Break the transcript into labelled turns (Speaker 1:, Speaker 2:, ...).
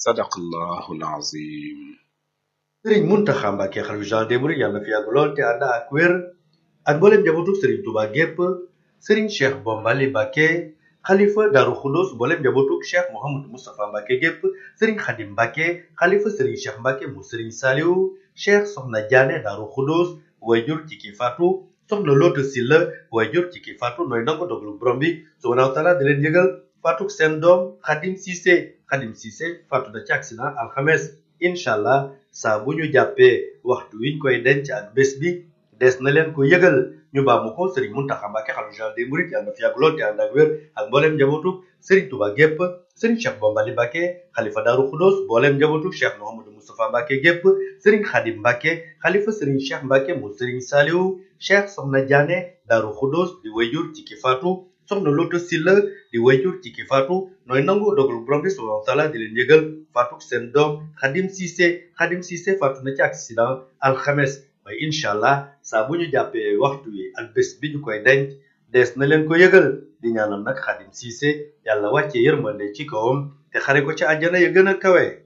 Speaker 1: sadaqallahul azim.
Speaker 2: Sëriñ Muntaxa Mbàkke xalifa général des mourides yàlla na fi yàgg lool te ànd ak wér ak mboolem njabootu Sëriñ Tuubaa gépp. Sëriñ Cheikh Bombali Mbàkke xalifa Daaru Xudus mboolem njabootu Cheikh Mouhamadou Moustapha Mbàkke gépp. Sëriñ Xadim Mbàkke xalifa Sëriñ Cheikh Mbàkke mu Sëriñ Saliou. Cheikh Soxna Jaane Daaru Xudus wayjur ci ki faatu. Soxna Loota Silla wayjur ci ki faatu nooy nangu dogalu borom bi subhaanahu wa taala di leen yëgal faatuk seen doom Xadim Cissé. Xadim Cissé faatu na ci accident alxames. Inch'Allah saa bu ñu jàppee waxtu wiñ koy denc ak bés bi des na leen ko yëgal. ñu baamu ko Serigne Mountakha Mbacké xalifa général des mourides yàlla na fi yàgg lool te ànd ak wér ak mboolem njabootu Serigne Touba gépp. Serigne Cheikh Bombali Mbacké xalifa Daaru Xudoos mboolem njabootu Cheikh Mouhamadou Moustapha Mbacké gépp. Serigne Khadim Mbacké xalifa Serigne Cheikh Mbacké mu Serigne Saliou. Cheikh Soxna Jaane Daaru Xudoos di wayjur ci ki faatu. Soxna Loota Silla di wayjur ci ki faatu nooy nangu dogalu borom bi subhanahu wa taala di leen yëgal faatuk seen doom Xadim Cissé. Xadim Cissé faatu na ci accident alxames. waaye incha allah saa bu ñu jàppee waxtu wi ak bés bi ñu koy denc des na leen ko yëgal. di ñaanal nag Xadim Cissé yàlla wàcce yërmande ci kawam te xare ko ci àjjana ya gën a kawe.